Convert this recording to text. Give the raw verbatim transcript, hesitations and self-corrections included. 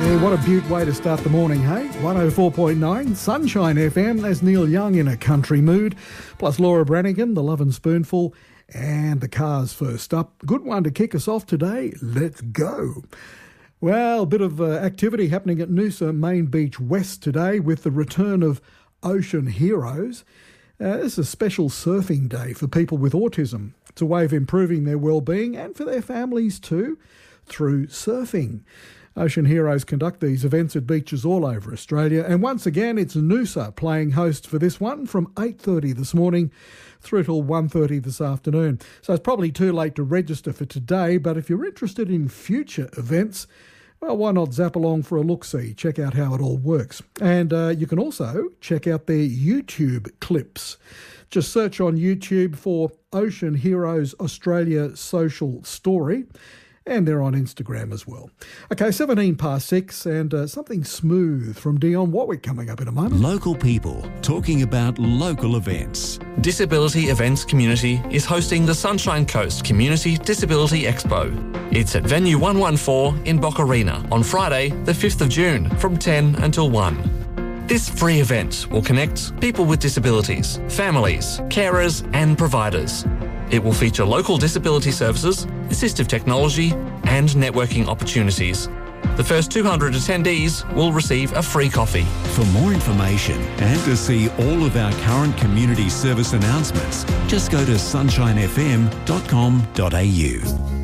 Hey, what a beaut way to start the morning, hey? one oh four point nine, Sunshine F M. There's Neil Young in a country mood, plus Laura Branigan, The Love and Spoonful, and the Cars first up. Good one to kick us off today. Let's go. Well, a bit of uh, activity happening at Noosa Main Beach West today with the return of Ocean Heroes. Uh, this is a special surfing day for people with autism. It's a way of improving their well-being and for their families too, through surfing. Ocean Heroes conduct these events at beaches all over Australia, and once again it's Noosa playing host for this one from eight thirty this morning through till one thirty this afternoon. So it's probably too late to register for today, but if you're interested in future events, well, why not zap along for a look-see, check out how it all works. And uh, you can also check out their YouTube clips. Just search on YouTube for Ocean Heroes Australia Social Story, and they're on Instagram as well. Okay, seventeen past six, and uh, something smooth from Dion Warwick coming up in a moment. Local people talking about local events. Disability Events Community is hosting the Sunshine Coast Community Disability Expo. It's at Venue one fourteen in Boccarina on Friday, the fifth of June, from ten until one. This free event will connect people with disabilities, families, carers and providers. It will feature local disability services, assistive technology and networking opportunities. The first two hundred attendees will receive a free coffee. For more information and to see all of our current community service announcements, just go to sunshine f m dot com dot a u.